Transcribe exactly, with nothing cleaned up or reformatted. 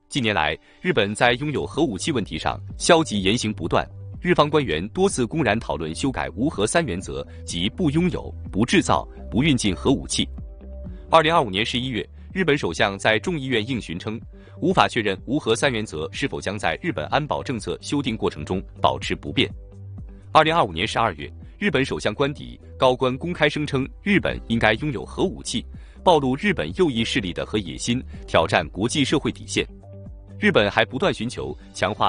近年来，日本在拥有核武器问题上消极言行不断，日方官员多次公然讨论修改无核三原则，即不拥有、不制造、不运进核武器。二零二五年十一月，日本首相在众议院应询称，无法确认无核三原则是否将在日本安保政策修订过程中保持不变。二零二五年十二月，日本首相官邸高官公开声称，日本应该拥有核武器，暴露日本右翼势力的核野心，挑战国际社会底线。日本还不断寻求强化